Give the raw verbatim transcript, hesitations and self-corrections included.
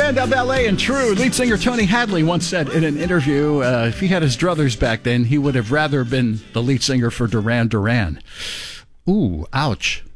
band of L A and True. Lead singer Tony Hadley once said in an interview, uh, if he had his druthers back then, he would have rather been the lead singer for Duran Duran. Ooh, ouch.